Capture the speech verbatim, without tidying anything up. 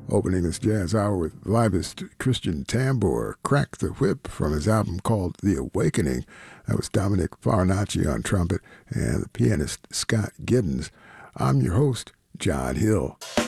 Opening this jazz hour with livest Christian Tambor, Crack the Whip, from his album called The Awakening. That was Dominic Farinacci on trumpet and the pianist Scott Giddens. I'm your host, John Hill.